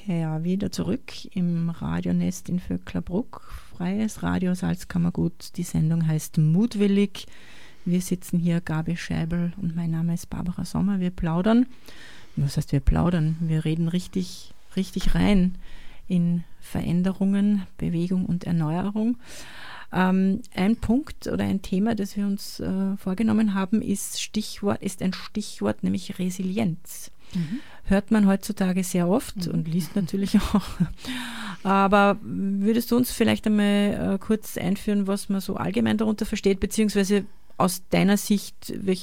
Ja, wieder zurück im Radionest in Vöcklerbruck, freies Radio Salzkammergut. Die Sendung heißt Mutwillig. Wir sitzen hier, Gabi Scheibel und mein Name ist Barbara Sommer. Wir plaudern. Was heißt wir plaudern? Wir reden richtig rein in Veränderungen, Bewegung und Erneuerung. Ein Punkt oder ein Thema, das wir uns vorgenommen haben, ist ein Stichwort, nämlich Resilienz. Hört man heutzutage sehr oft und liest natürlich auch. Aber würdest du uns vielleicht einmal kurz einführen, was man so allgemein darunter versteht, beziehungsweise aus deiner Sicht, welche